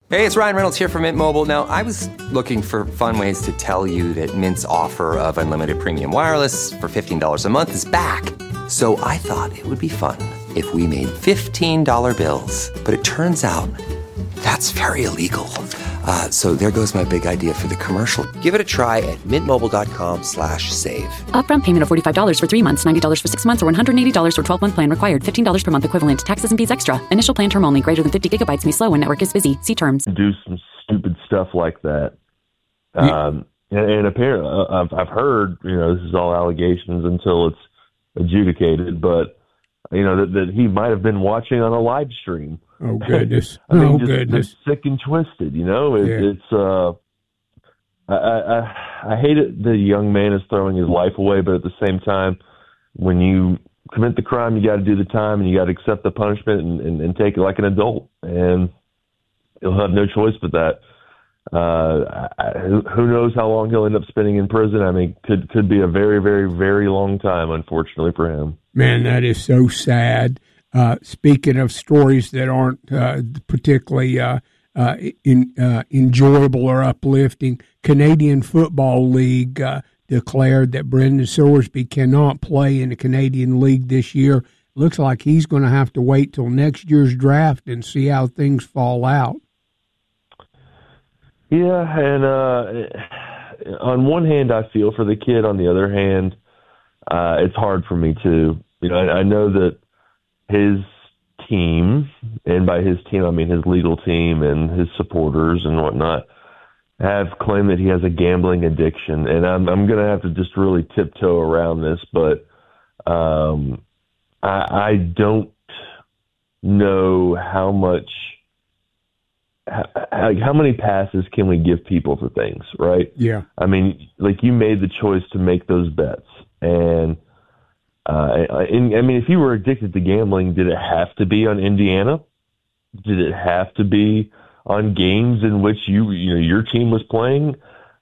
Hey, it's Ryan Reynolds here from Mint Mobile. Now, I was looking for fun ways to tell you that Mint's offer of unlimited premium wireless for $15 a month is back. So I thought it would be fun if we made $15 bills. But it turns out that's very illegal. So there goes my big idea for the commercial. Give it a try at mintmobile.com/save. Upfront payment of $45 for 3 months, $90 for 6 months, or $180 for 12-month plan required. $15 per month equivalent. Taxes and fees extra. Initial plan term only. Greater than 50 gigabytes may slow when network is busy. See terms. Do some stupid stuff like that. And apparently, I've heard, this is all allegations until it's adjudicated, but, that he might have been watching on a live stream. Oh, goodness. Just sick and twisted, It's, I hate it the young man is throwing his life away, but at the same time, when you commit the crime, you got to do the time and you got to accept the punishment and take it like an adult. And he'll have no choice but that. Who knows how long he'll end up spending in prison? I mean, could be a very, very, very long time, unfortunately for him. Man, that is so sad. Speaking of stories that aren't particularly enjoyable or uplifting, Canadian Football League declared that Brendan Sorsby cannot play in the Canadian League this year. Looks like he's going to have to wait till next year's draft and see how things fall out. Yeah, and on one hand, I feel for the kid. On the other hand, it's hard for me too. I know that his team, and by his team I mean his legal team and his supporters and whatnot, have claimed that he has a gambling addiction, and I'm going to have to just really tiptoe around this, but I don't know how many passes can we give people for things, right? Yeah. I mean, like, you made the choice to make those bets, and if you were addicted to gambling, did it have to be on Indiana? Did it have to be on games in which your team was playing?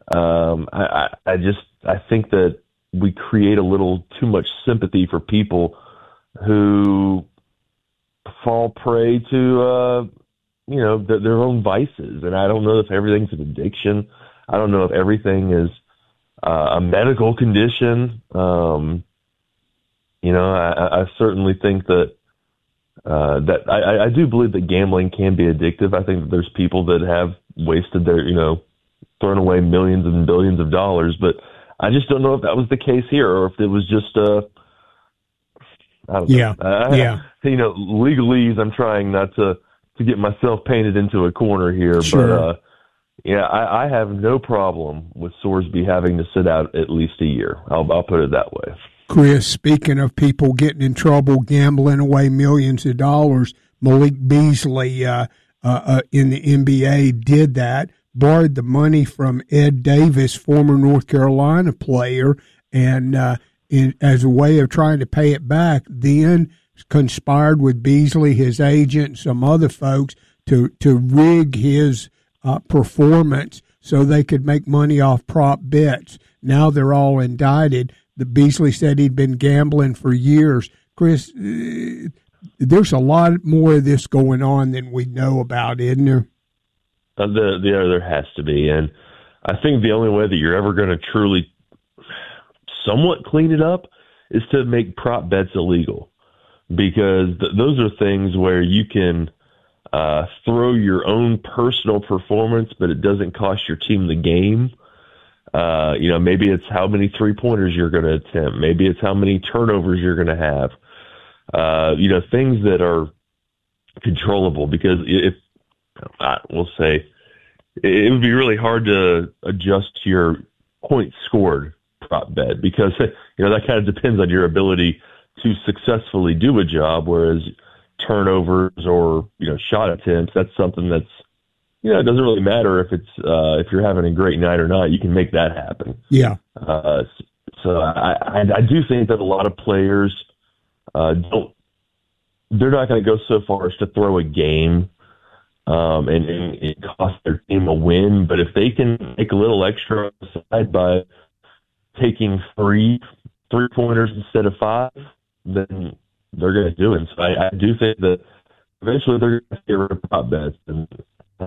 I think that we create a little too much sympathy for people who fall prey to their own vices, and I don't know if everything's an addiction. I don't know if everything is a medical condition. I certainly think that I do believe that gambling can be addictive. I think that there's people that have wasted their, thrown away millions and billions of dollars, but I just don't know if that was the case here, or if it was just I don't know. Legalese, I'm trying not to get myself painted into a corner here, sure. But I have no problem with Sorsby having to sit out at least a year. I'll put it that way. Chris, speaking of people getting in trouble, gambling away millions of dollars, Malik Beasley in the NBA did that, borrowed the money from Ed Davis, former North Carolina player, and as a way of trying to pay it back, then conspired with Beasley, his agent, and some other folks to rig his performance so they could make money off prop bets. Now they're all indicted. The Beasley said he'd been gambling for years. Chris, there's a lot more of this going on than we know about, isn't there? There has to be, and I think the only way that you're ever going to truly somewhat clean it up is to make prop bets illegal, because those are things where you can throw your own personal performance, but it doesn't cost your team the game. Maybe it's how many three-pointers you're going to attempt. Maybe it's how many turnovers you're going to have. Things that are controllable, because we'll say it would be really hard to adjust your points scored prop bet, because, that kind of depends on your ability to successfully do a job, whereas turnovers or, shot attempts, that's something that's, it doesn't really matter if it's if you're having a great night or not. You can make that happen. Yeah. So I do think that a lot of players they're not going to go so far as to throw a game and it cost their team a win. But if they can make a little extra on the side by taking three-pointers instead of 5, then they're going to do it. So I do think that eventually they're going to get rid of prop bets. And